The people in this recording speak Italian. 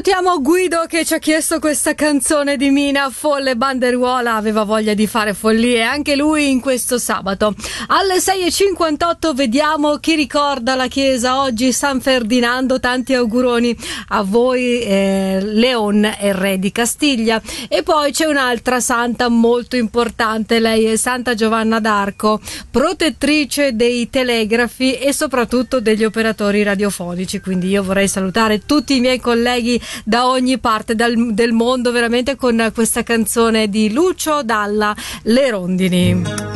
Salutiamo Guido che ci ha chiesto questa canzone di Mina, Folle Banderuola, aveva voglia di fare follie anche lui in questo sabato. Alle 6:58 vediamo chi ricorda la chiesa oggi, San Ferdinando, tanti auguroni a voi, Leon e Re di Castiglia. E poi c'è un'altra santa molto importante, lei è Santa Giovanna d'Arco, protettrice dei telegrafi e soprattutto degli operatori radiofonici, quindi io vorrei salutare tutti i miei colleghi da ogni parte del mondo veramente con questa canzone di Lucio Dalla, Le Rondini.